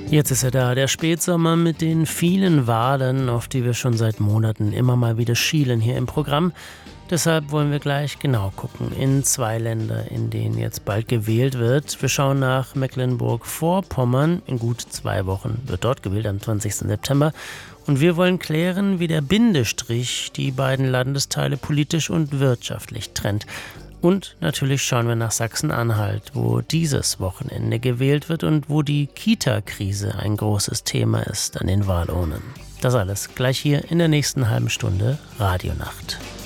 Jetzt ist er da, der Spätsommer mit den vielen Wahlen, auf die wir schon seit Monaten immer mal wieder schielen hier im Programm. Deshalb wollen wir gleich genau gucken in 2 Länder, in denen jetzt bald gewählt wird. Wir schauen nach Mecklenburg-Vorpommern. In gut 2 Wochen wird dort gewählt, am 20. September. Und wir wollen klären, wie der Bindestrich die beiden Landesteile politisch und wirtschaftlich trennt. Und natürlich schauen wir nach Sachsen-Anhalt, wo dieses Wochenende gewählt wird und wo die Kita-Krise ein großes Thema ist an den Wahlurnen. Das alles gleich hier in der nächsten halben Stunde Radionacht.